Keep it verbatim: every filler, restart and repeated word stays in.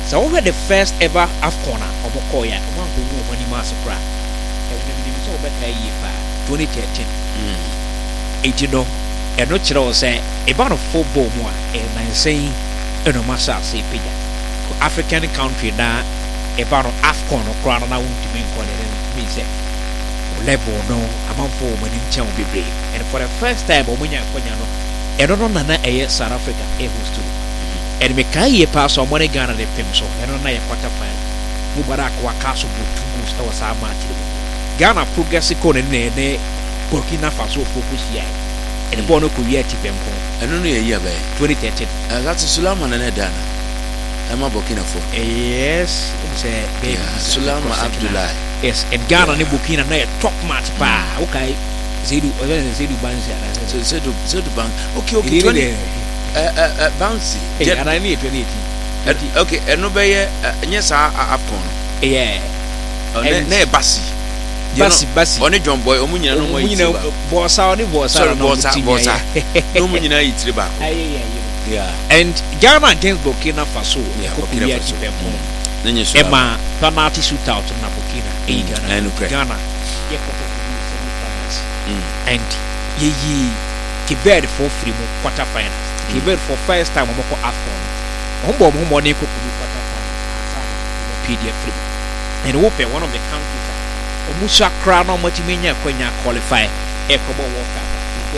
So we had the first ever AFCON omo koya omo ko wo wani ma so kra e we dey so be kai yi pa twenty thirteen mm e no e no kire o say e ba no football mu a e nan say e no ma sha say pija African country na e ba no AFCON no kra na wuntimi nko ne me say level no amamfo mo ni nchen obebre and for the first time o munya konya no e no no na na e South Africa e host to and me kai e pass o mo ne Ghana de pem so e no na e quarter final Mubarak wa kaso botu gusta wa sa match Ghana progress ko ne ne Burkina Faso focus ya and bono ko ye ti pem ko e no no ye ya ba twenty thirteen uh, that's Sulaiman na Dana am Burkina Faso yes it's a baby Sulaiman Abdullah. Yes, and Ghana and Burkina na top match pa. Okay. Zedu, Zedu Bansi. Zedu, Zedu Bank. Okay, okay. twenty. Uh, uh, uh, Bansi. Yeah, and I need twenty eighteen. Okay, and no be yes, AFCON. Yeah. Ne ne Basi. Basi, Basi. Oni John Boy, omunyina no mo yitri ba. Bossa, oni Bossa. Sorry, Bossa, Bossa. No munyina yitri ba. Yeah, yeah, yeah. And Ghana against Burkina Faso. Yeah, Burkina Faso. Emma penalty shootout na Burkina e Ghana Ghana ye koto and ye ye Kibed for free mo quarter final Kibed for first time mo ko AFCON mo bo mo mo ne ko ku quarter final P D F free and open one of the countries o musa kra no mo ti menya kwanya qualify e ko bo World Cup